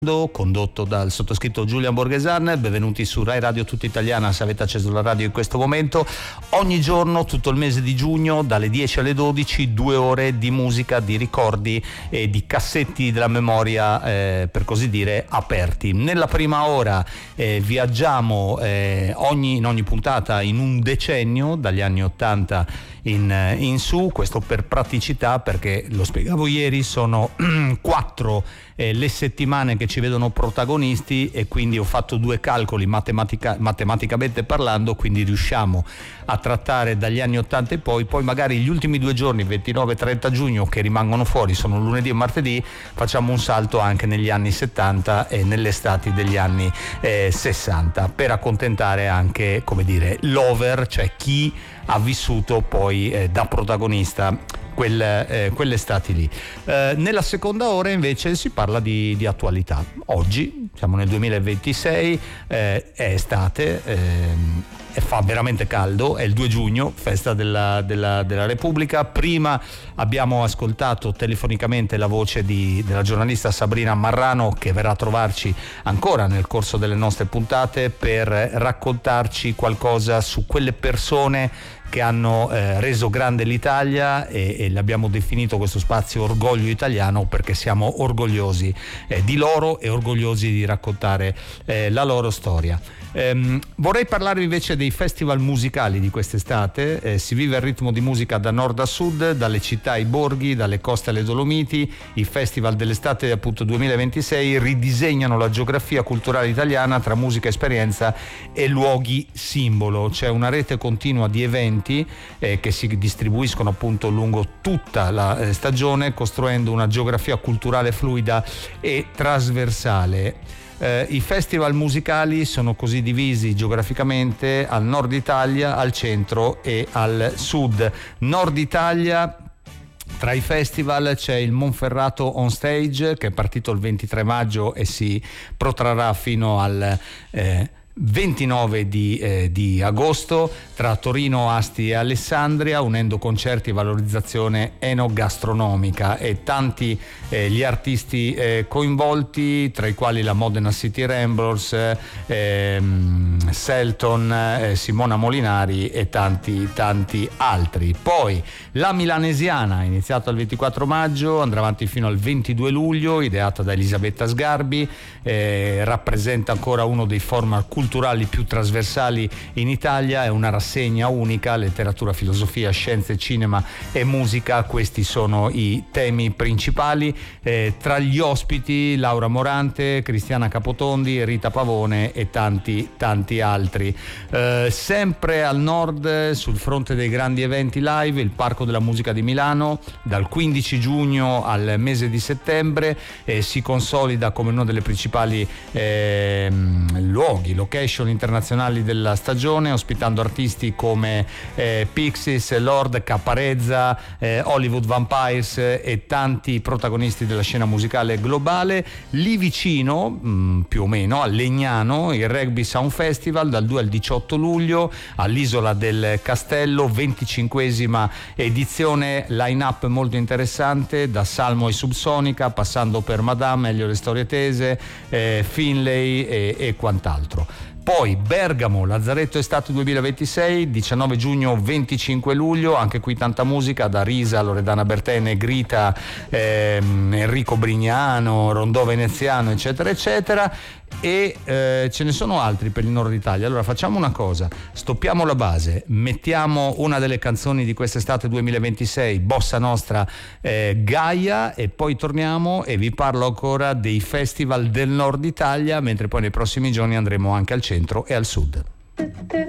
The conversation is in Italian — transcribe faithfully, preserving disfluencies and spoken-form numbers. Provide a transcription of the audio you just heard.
condotto dal sottoscritto Giulian Borghesan. Benvenuti su Rai Radio Tutta Italiana, se avete acceso la radio in questo momento. Ogni giorno, tutto il mese di giugno, dalle dieci alle dodici, due ore di musica, di ricordi e di cassetti della memoria, eh, per così dire, aperti. Nella prima ora eh, viaggiamo eh, ogni, in ogni puntata in un decennio, dagli anni ottanta in, in su, questo per praticità, perché lo spiegavo ieri, sono quattro eh, le settimane che ci vedono protagonisti, e quindi ho fatto due calcoli matematica, matematicamente parlando, quindi riusciamo a trattare dagli anni ottanta e poi, poi magari gli ultimi due giorni, ventinove e trenta giugno, che rimangono fuori, sono lunedì e martedì, facciamo un salto anche negli anni settanta e nelle estati degli anni eh, sessanta, per accontentare anche, come dire, l'over, cioè chi ha vissuto poi eh, da protagonista quel, eh, quelle estati lì. Eh, nella seconda ora invece si parla di, di attualità. Oggi siamo nel duemilaventisei, eh, è estate, eh, e fa veramente caldo, è il due giugno, festa della, della, della Repubblica. Prima abbiamo ascoltato telefonicamente la voce di, della giornalista Sabrina Marrano, che verrà a trovarci ancora nel corso delle nostre puntate per raccontarci qualcosa su quelle persone che hanno eh, reso grande l'Italia, e, e l'abbiamo definito questo spazio Orgoglio Italiano perché siamo orgogliosi eh, di loro e orgogliosi di raccontare eh, la loro storia. Ehm, vorrei parlarvi invece dei festival musicali di quest'estate. Eh, si vive al ritmo di musica da nord a sud, dalle città ai borghi, dalle coste alle Dolomiti. I festival dell'estate appunto duemilaventisei ridisegnano la geografia culturale italiana tra musica, esperienza e luoghi simbolo. C'è una rete continua di eventi eh, che si distribuiscono appunto lungo tutta la eh, stagione, costruendo una geografia culturale fluida e trasversale. Eh, I festival musicali sono così divisi geograficamente al nord Italia, al centro e al sud. Nord Italia, tra i festival c'è il Monferrato On Stage, che è partito il ventitré maggio e si protrarrà fino al eh, ventinove di, eh, di agosto, tra Torino, Asti e Alessandria, unendo concerti e valorizzazione enogastronomica, e tanti eh, gli artisti eh, coinvolti, tra i quali la Modena City Ramblers, eh, Selton, eh, Simona Molinari e tanti tanti altri. Poi la Milanesiana, iniziata il ventiquattro maggio, andrà avanti fino al ventidue luglio, ideata da Elisabetta Sgarbi, eh, rappresenta ancora uno dei format culturali più trasversali in Italia. È una rassegna unica, letteratura, filosofia, scienze, cinema e musica. Questi sono i temi principali. Eh, tra gli ospiti Laura Morante, Cristiana Capotondi, Rita Pavone e tanti tanti altri. Eh, sempre al nord, sul fronte dei grandi eventi live, il Parco della Musica di Milano dal quindici giugno al mese di settembre eh, si consolida come uno delle principali eh, luoghi, location internazionali della stagione, ospitando artisti come eh, Pixies, Lord, Caparezza, eh, Hollywood Vampires e tanti protagonisti della scena musicale globale. Lì vicino, mh, più o meno, a Legnano, il Rugby Sound Festival dal due al diciotto luglio all'Isola del Castello, venticinquesima edizione, line-up molto interessante, da Salmo e Subsonica, passando per Madame, Elio le Storie Tese, eh, Finlay e, e quant'altro. Poi Bergamo, Lazzaretto Estate duemilaventisei, diciannove giugno venticinque luglio, anche qui tanta musica, da Risa, Loredana Bertè, Grita, ehm, Enrico Brignano, Rondò Veneziano, eccetera eccetera. E eh, ce ne sono altri per il nord Italia. Allora facciamo una cosa, stoppiamo la base, mettiamo una delle canzoni di quest'estate duemilaventisei, Bossa Nostra, eh, Gaia, e poi torniamo e vi parlo ancora dei festival del nord Italia, mentre poi nei prossimi giorni andremo anche al centro e al sud.